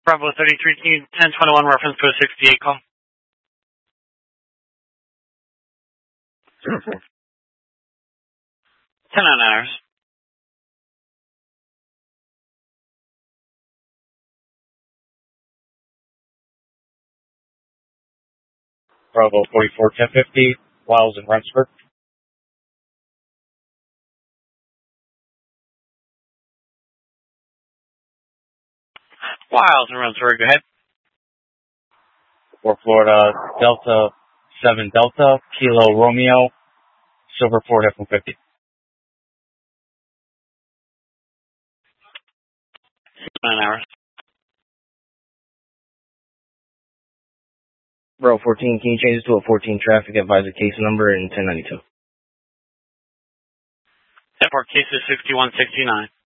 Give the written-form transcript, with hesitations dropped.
Bravo 33, 1021, reference code 68, call. 10 hours. Bravo 44, 1050, Wiles and Renssburg. Wiles and Renssburg, go ahead. For Florida, Delta 7 Delta, Kilo Romeo, Silver Ford F-150. 9 hours. Bro, 14, can you change it to a 14 traffic, advise the case number and 1092? 10-4 cases 6169.